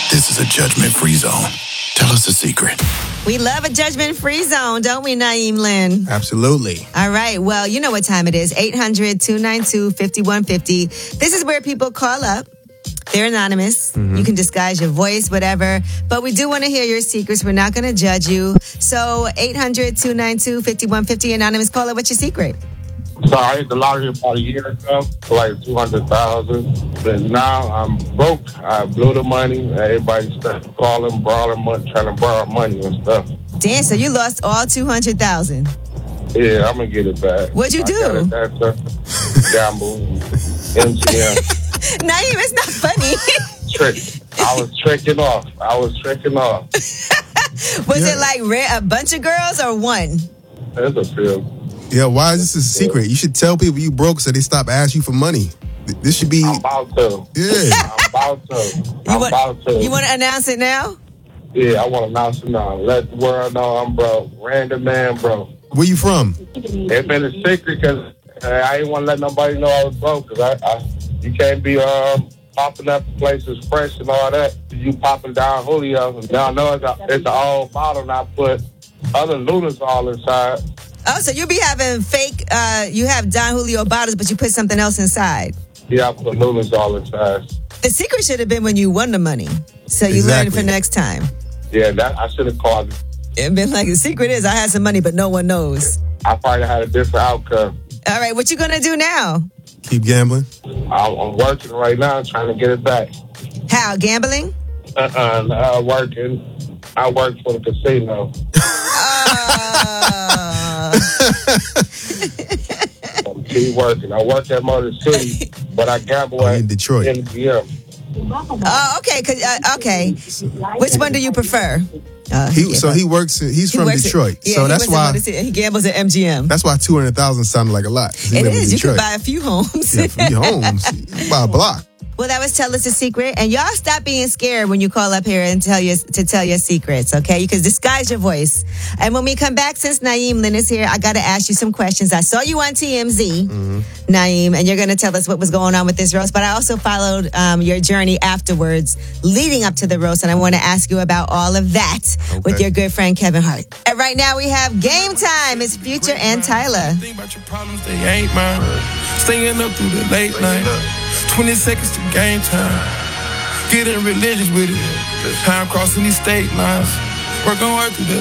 This is a judgment-free zone. Tell us a secret. We love a judgment-free zone, don't we, Naeem Lynn? Absolutely. All right. Well, you know what time it is. 800-292-5150. This is where people call up. They're anonymous. You can disguise your voice, whatever. But we do want to hear your secrets. We're not going to judge you. So 800-292-5150. Anonymous caller, what's your secret? So I hit the lottery about a year ago for like 200,000. But now I'm broke. I blew the money. Everybody started calling, borrowing money, trying to borrow money and stuff. Damn, so you lost all 200,000. Yeah, I'm gonna get it back. What'd you do? Gamble, MGM. Naeem, it's not funny. Trick. I was tricking off. Was it like a bunch of girls or one? There's a few. Yeah, why is this a secret? You should tell people you broke so they stop asking you for money. This should be... I'm about to. Yeah. I'm about to. You want to announce it now? Yeah, I want to announce it now. Let the world know I'm broke. Random man broke. Where you from? It's been a secret because I didn't want to let nobody know I was broke. Because you can't be popping up places fresh and all that. You popping down Julio. And y'all know it's an old bottle and I put other Lunas all inside. Oh, so you be having fake, you have Don Julio bottles, but you put something else inside. Yeah, I put Lunas all inside. The secret should have been when you won the money. So you learn for next time. Yeah, I should have called it. It'd been like, the secret is I had some money, but no one knows. I probably had a different outcome. All right, what you going to do now? Keep gambling? I'm working right now trying to get it back. How, gambling? Working. I work for the casino. Keep working. I work at Motor City, but I gamble in Detroit. MGM. Oh, okay. Okay. Which one do you prefer? He's from Detroit. Yeah, so that's why he gambles at MGM. That's why 200,000 sounded like a lot. It is. You could buy a few homes. Yeah, a few homes. You buy a block. Well, that was Tell Us a Secret. And y'all stop being scared when you call up here and tell your secrets, okay? You can disguise your voice. And when we come back, since Naeem Lynn is here, I got to ask you some questions. I saw you on TMZ, Naeem, and you're going to tell us what was going on with this roast. But I also followed your journey afterwards, leading up to the roast. And I want to ask you about all of that with your good friend, Kevin Hart. And right now we have Game Time. It's Future and Tyler. Think about your problems, they ain't mine. Staying up through the late night. 20 seconds to game time. Getting religious with it. Time crossing these state lines. Working hard through the